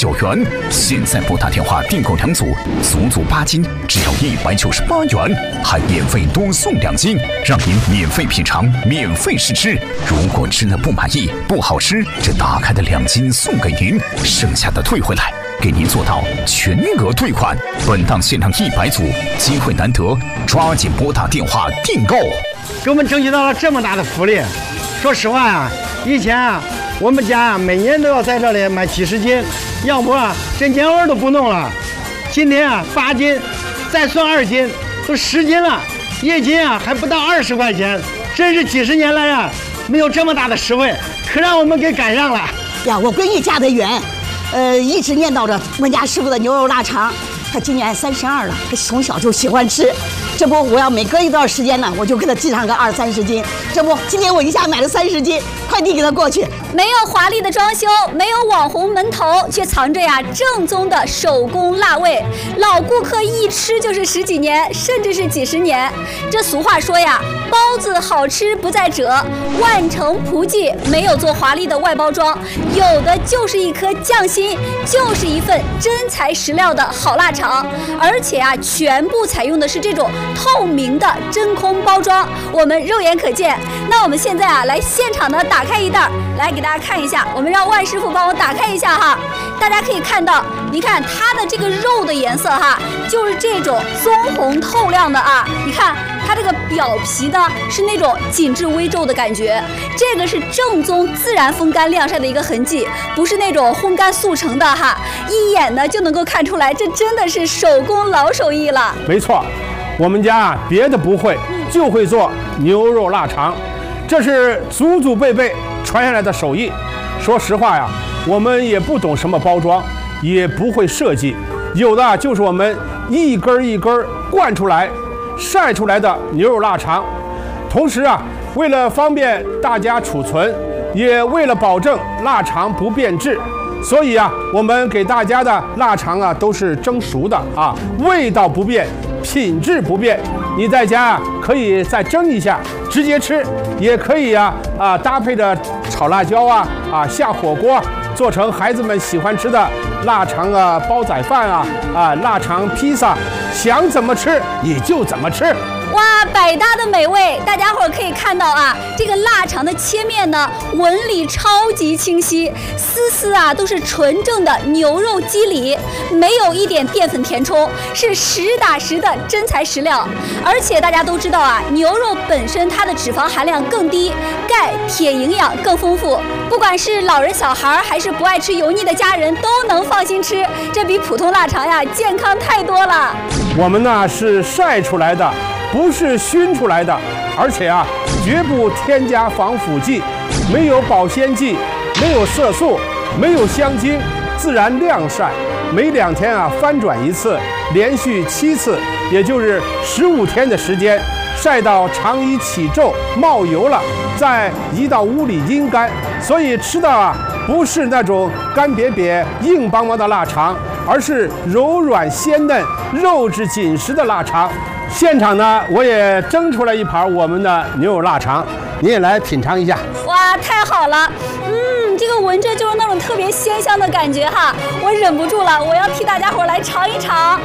小元。现在拨打电话订购2组，足足8斤，只要198元，还免费多送2斤，让您免费品尝，免费试吃。如果吃了不满意、不好吃，这打开的2斤送给您，剩下的退回来，给您做到全额退款。本档限量100组，机会难得，抓紧拨打电话订购。 给我们争取到了这么大的福利。说实话呀，以前啊，我们家每年都要在这里买几十斤，要不这年味都不弄了。今天8斤，再算2斤，都10斤了，1斤还不到20块钱，真是几十年来没有这么大的实惠，可让我们给赶上了呀！我闺女嫁得远，一直念叨着我家师傅的牛肉腊肠。她今年32了，她从小就喜欢吃。这不，我要每隔一段时间呢，我就给她寄上个20-30斤。这不，今天我一下买了30斤，快递给她过去。 没有华丽的装修，没有网红门头，却藏着正宗的手工辣味。老顾客一吃就是10几年，甚至是几十年。这俗话说包子好吃不在褶，万成仆妓没有做华丽的外包装，有的就是一颗匠心，就是一份真材实料的好腊肠。而且全部采用的是这种透明的真空包装，我们肉眼可见。那我们现在来现场的打开一袋，来给大家看一下。我们让万师傅帮我打开一下哈，大家可以看到，你看它的这个肉的颜色就是这种棕红透亮的你看它这个表皮呢是那种紧致微皱的感觉，这个是正宗自然风干晾晒的一个痕迹，不是那种烘干速成的一眼呢就能够看出来，这真的是手工老手艺了。 没错，我们家别的不会，就会做牛肉腊肠，这是祖祖辈辈传下来的手艺。说实话我们也不懂什么包装，也不会设计，有的就是我们一根一根灌出来晒出来的牛肉腊肠。同时为了方便大家储存，也为了保证腊肠不变质，所以我们给大家的腊肠都是蒸熟的味道不变，品质不变。你在家可以再蒸一下直接吃，也可以搭配着炒辣椒下火锅，做成孩子们喜欢吃的腊肠煲仔饭腊肠披萨，想怎么吃也就怎么吃。 哇，百搭的美味！大家伙可以看到这个腊肠的切面呢，纹理超级清晰，丝丝都是纯正的牛肉肌理，没有一点淀粉填充，是实打实的真材实料。而且大家都知道牛肉本身它的脂肪含量更低，钙、铁营养更丰富，不管是老人小孩还是不爱吃油腻的家人都能放心吃，这比普通腊肠健康太多了。 我们呢是晒出来的，不是熏出来的，而且绝不添加防腐剂，没有保鲜剂，没有色素，没有香精，自然晾晒，每2天翻转1次，连续7次，也就是15天的时间，晒到肠衣起皱冒油了，再移到屋里阴干。所以吃的不是那种干瘪瘪硬邦邦的腊肠，而是柔软鲜嫩肉质紧实的腊肠。现场呢，我也蒸出来一盘我们的牛肉腊肠，你也来品尝一下。 哇，太好了！这个闻着就是那种特别鲜香的感觉我忍不住了，我要替大家伙来尝一尝。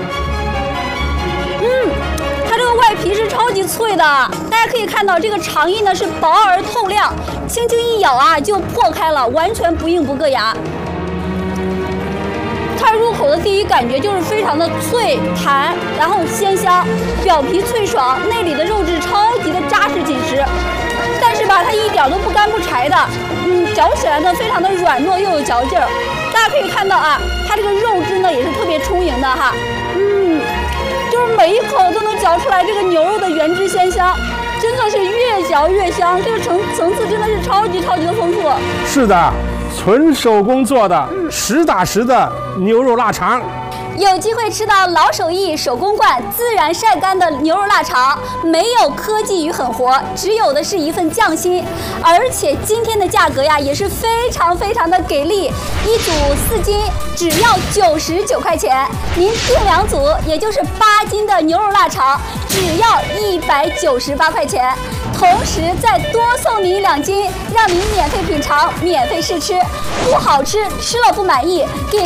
它这个外皮是超级脆的，大家可以看到这个肠衣呢是薄而透亮，轻轻一咬就破开了，完全不硬不硌牙。它入口的第一感觉就是非常的脆弹，然后鲜香，表皮脆爽，内里的肉质超级的扎实紧实，但是它一点都不干不柴的，嚼起来呢非常的软糯又有嚼劲儿。大家可以看到它这个肉质呢也是特别充盈的就是每一口都能嚼出来这个牛肉的原汁鲜香，真的是越嚼越香，这个层次真的是超级的丰富。 是的，纯手工做的，实打实的牛肉腊肠。 有机会吃到老手艺手工灌自然晒干的牛肉腊肠，没有科技与狠活，只有的是一份匠心。而且今天的价格也是非常的给力，一组4斤只要99块钱，您订2组也就是8斤的牛肉腊肠只要198块钱，同时再多送您2斤，让您免费品尝免费试吃，不好吃吃了不满意给